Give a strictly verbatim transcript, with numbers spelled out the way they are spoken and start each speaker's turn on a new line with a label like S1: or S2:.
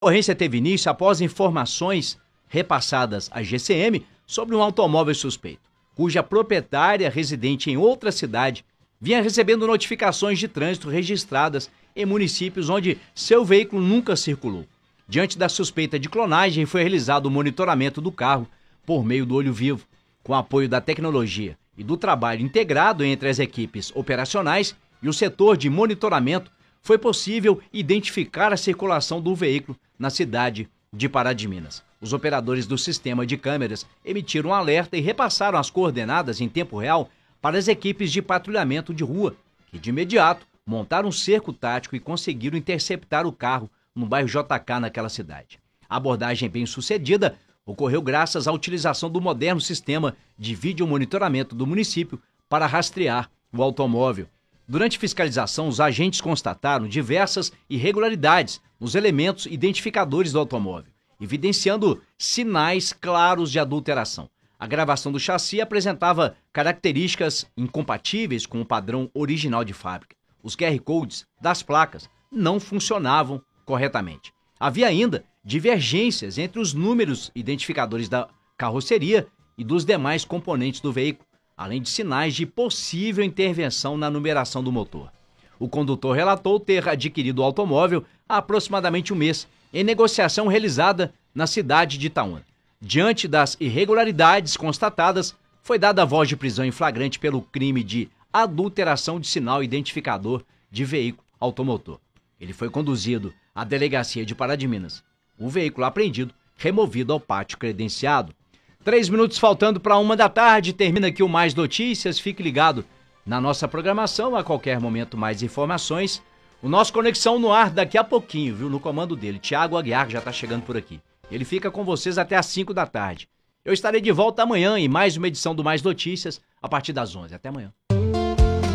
S1: A ocorrência teve início após informações repassadas à G C M sobre um automóvel suspeito, cuja proprietária, residente em outra cidade, vinha recebendo notificações de trânsito registradas em municípios onde seu veículo nunca circulou. Diante da suspeita de clonagem, foi realizado o monitoramento do carro por meio do olho vivo, com apoio da tecnologia e do trabalho integrado entre as equipes operacionais e o setor de monitoramento. Foi possível identificar a circulação do veículo na cidade de Pará de Minas. Os operadores do sistema de câmeras emitiram um alerta e repassaram as coordenadas em tempo real para as equipes de patrulhamento de rua, que de imediato montaram um cerco tático e conseguiram interceptar o carro no bairro J K naquela cidade. A abordagem bem sucedida ocorreu graças à utilização do moderno sistema de videomonitoramento do município para rastrear o automóvel. Durante fiscalização, os agentes constataram diversas irregularidades nos elementos identificadores do automóvel, evidenciando sinais claros de adulteração. A gravação do chassi apresentava características incompatíveis com o padrão original de fábrica. Os Q R Codes das placas não funcionavam corretamente. Havia ainda divergências entre os números identificadores da carroceria e dos demais componentes do veículo, além de sinais de possível intervenção na numeração do motor. O condutor relatou ter adquirido o automóvel há aproximadamente um mês, em negociação realizada na cidade de Itaúna. Diante das irregularidades constatadas, foi dada a voz de prisão em flagrante pelo crime de adulteração de sinal identificador de veículo automotor. Ele foi conduzido à delegacia de Pará de Minas. O veículo apreendido, removido ao pátio credenciado. Três minutos faltando para uma da tarde, termina aqui o Mais Notícias. Fique ligado na nossa programação, a qualquer momento mais informações. O nosso Conexão no ar daqui a pouquinho, viu? No comando dele, Tiago Aguiar, já está chegando por aqui. Ele fica com vocês até às cinco da tarde. Eu estarei de volta amanhã em mais uma edição do Mais Notícias, a partir das onze. Até amanhã.